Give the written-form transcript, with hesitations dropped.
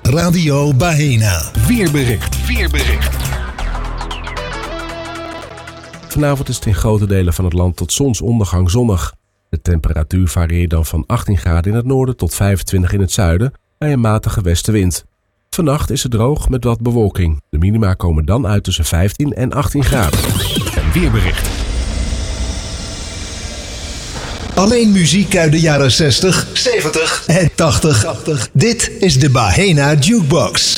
Radio Baena. Weerbericht. Vanavond is het in grote delen van het land tot zonsondergang zonnig. De temperatuur varieert dan van 18 graden in het noorden tot 25 in het zuiden bij een matige westenwind. Vannacht is het droog met wat bewolking. De minima komen dan uit tussen 15 en 18 graden. Weerbericht. Alleen muziek uit de jaren 60, 70 en 80. Dit is de Baena Jukebox.